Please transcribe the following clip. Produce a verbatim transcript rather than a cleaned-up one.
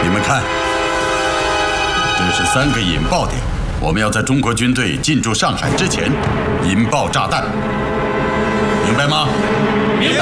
你们看，这是三个引爆点，我们要在中国军队进驻上海之前引爆炸弹，明白吗？